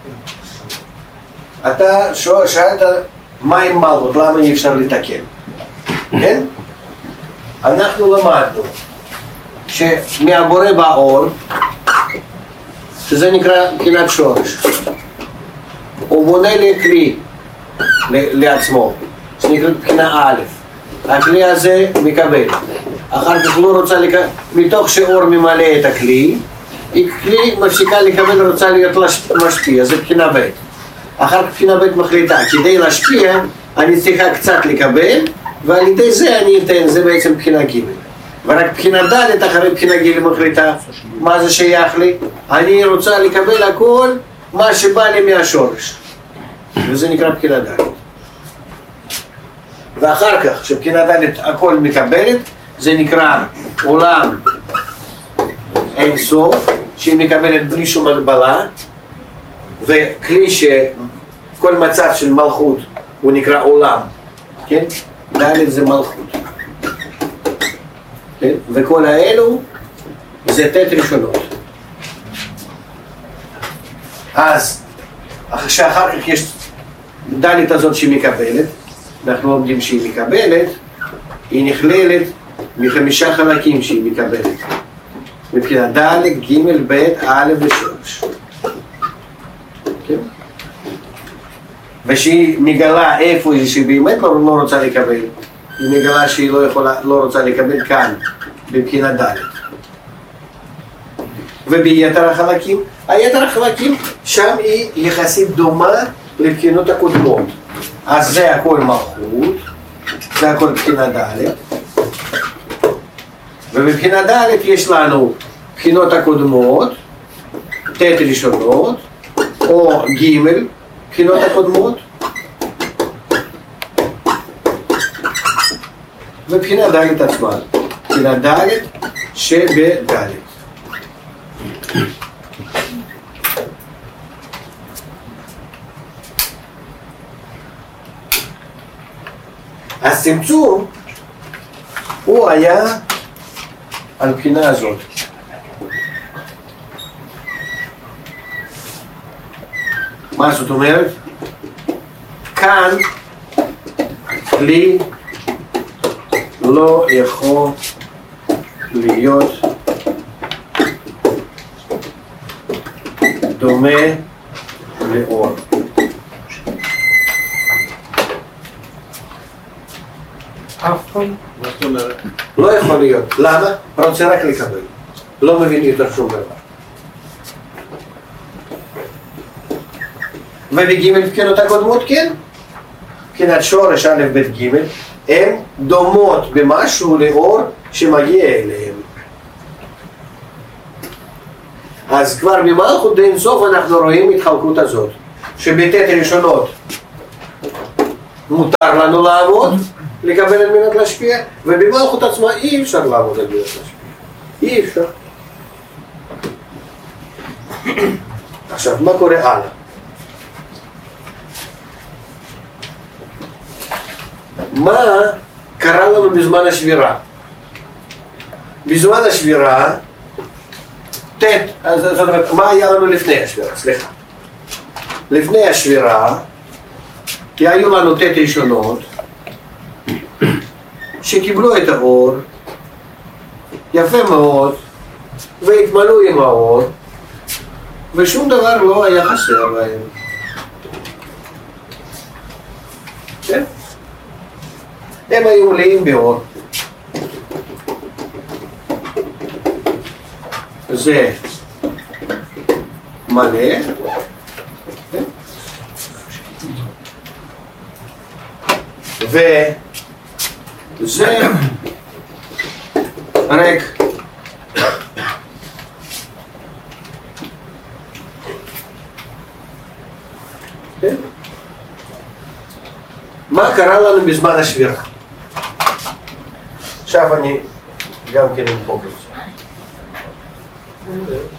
אתה שאלת מה עם מלכות, למה אי אפשר לתקן? כן? אנחנו למדנו שמהבורא באור, שזה נקרא בחינת שורש, הוא בונה לי כלי לעצמו, שנקרא בחינה א', הכלי הזה מקבל, אחר כך לא רוצה לקבל, מתוך שאור ממלא את הכלי, כלי מפסיקה לקבל, רוצה להיות משפיע, זה בחינה ב'. אחר כך בחינה ב' מחליטה, כדי להשפיע אני צריכה קצת לקבל, ועל ידי זה אני אתן, זה בעצם בחינה ג'. ורק בחינה ד' אחרי בחינה ג' מחליטה, מה זה שייך לי? אני רוצה לקבל הכל מה שבא לי מהשורש, וזה נקרא בחינה ד'. ואחר כך, כשבחינה ד' הכל מקבלת, זה נקרא עולם אין סוף, שהיא מקבלת בלי שום הגבלה, וכלי שכל מצב של מלכות הוא נקרא עולם, כן? ד' זה מלכות, כן? וכל האלו זה ת' ראשונות. אז שאחר כך יש ד' הזאת שהיא מקבלת, אנחנו לומדים שהיא מקבלת, היא נכללת מחמישה חלקים שהיא מקבלת, מבחינת ד', ג', ב', א' ושורש. כן? ושהיא מגלה איפה שהיא באמת לא רוצה לקבל, היא מגלה שהיא לא רוצה לקבל כאן, מבחינת ד'. וביתר החלקים, היתר החלקים שם היא יחסית דומה לבחינות הקודמות. אז זה הכל מלכות, זה הכל בחינה ד', ובבחינה ד' יש לנו בחינות הקודמות, ת' ראשונות, או ג' בחינות הקודמות, ובחינה ד' עצמה, בחינה ד' שבד'. הצמצום הוא היה על בחינה הזאת. מה זאת אומרת? כאן כלי לא יכול להיות דומה לאור. אף פעם? מה זאת אומרת? לא יכול להיות. למה? רוצה רק לקבל. לא מבין יותר שום דבר. ובג' בחינות הקודמות כן. בחינת שורש א' ב' ג' הן דומות במשהו לאור שמגיע אליהם. אז כבר במלכות אין סוף אנחנו רואים התחלקות הזאת, שבת' ראשונות מותר לנו לעבוד, לקבל על מנת להשפיע, ובמלכות עצמה אי אפשר לעבוד על מנת להשפיע. אי אפשר. עכשיו, מה קורה הלאה? מה קרה לנו בזמן השבירה? בזמן השבירה, זאת אומרת, מה היה לנו לפני השבירה? סליחה. לפני השבירה, כי היו לנו ת' ראשונות, שקיבלו את האור, יפה מאוד, והתמלאו עם האור, ושום דבר לא היה חסר להם. כן? הם היו מלאים באור. זה מלא, כן? וזה ריק. כן? מה קרה לנו בזמן השבירה? עכשיו אני גם כן אמחוק את זה.